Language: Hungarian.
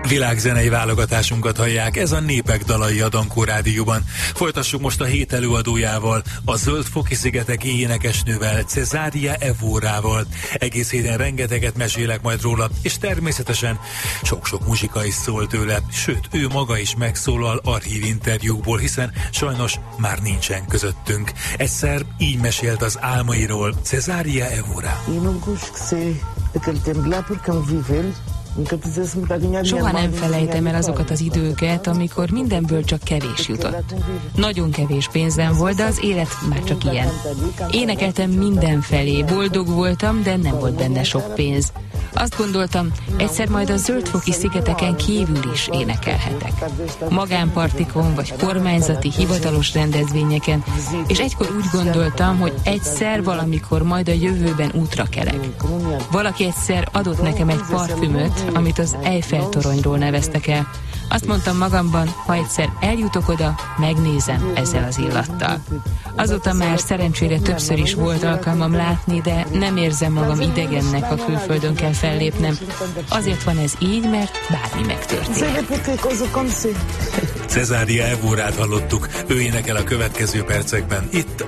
Világzenei válogatásunkat hallják, ez a Népek dalai a Dankó Rádióban. Folytassuk most a hét előadójával, a Zöld-foki-szigeteki énekesnővel, Cesária Evórával. Egész héten rengeteget mesélek majd róla, és természetesen sok-sok muzsika is szól tőle, sőt, ő maga is megszólal archív interjúkból, hiszen sajnos már nincsen közöttünk. Egyszer így mesélt az álmairól Cesária Evóra. Soha nem felejtem el azokat az időket, amikor mindenből csak kevés jutott. Nagyon kevés pénzem volt, de az élet már csak ilyen. Énekeltem mindenfelé, boldog voltam, de nem volt benne sok pénz. Azt gondoltam, egyszer majd a Zöld-foki-szigeteken kívül is énekelhetek. Magánpartikon vagy kormányzati hivatalos rendezvényeken, és egykor úgy gondoltam, hogy egyszer valamikor majd a jövőben útra kelek. Valaki egyszer adott nekem egy parfümöt, amit az Eiffel-toronyról neveztek el. Azt mondtam magamban, ha egyszer eljutok oda, megnézem ezzel az illattal. Azóta már szerencsére többször is volt alkalmam látni, de nem érzem magam idegennek, ha külföldön kell fellépnem. Azért van ez így, mert bármi megtörténhet. Cesária Evórát hallottuk, ő énekel a következő percekben itt